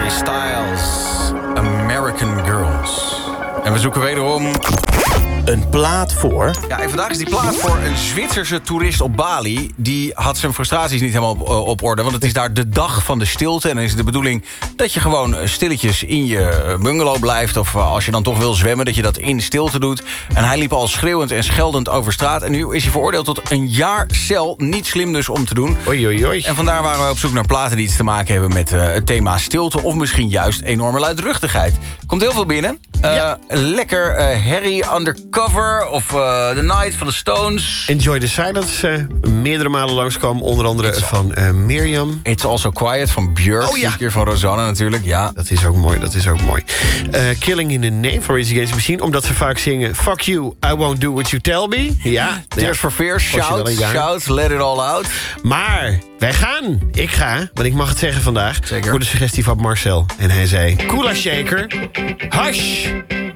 Harry Styles, American Girls. En we zoeken wederom een plaat voor. Ja, en vandaag is die plaat voor een Zwitserse toerist op Bali. Die had zijn frustraties niet helemaal op orde. Want het is daar de dag van de stilte. En dan is het de bedoeling dat je gewoon stilletjes in je bungalow blijft. Of als je dan toch wil zwemmen, dat je dat in stilte doet. En hij liep al schreeuwend en scheldend over straat. En nu is hij veroordeeld tot een jaar cel. Niet slim dus om te doen. Oei, oei, oei. En vandaar waren we op zoek naar platen die iets te maken hebben met het thema stilte. Of misschien juist enorme luidruchtigheid. Komt heel veel binnen. Lekker Harry Undercover of The Night van de Stones. Enjoy the Silence. Meerdere malen langskomen. Onder andere van Miriam. It's Also Quiet van Björk. Oh ja. Een keer van Rosanna natuurlijk, ja. Dat is ook mooi, dat is ook mooi. Killing in the Name van Rage Against the Machine. Omdat ze vaak zingen... Fuck you, I won't do what you tell me. Ja. Tears for Fears, shout, let it all out. Maar wij gaan. Ik ga, want ik mag het zeggen vandaag. Zeker. Voor de suggestie van Marcel. En hij zei... Kula Shaker. Hush.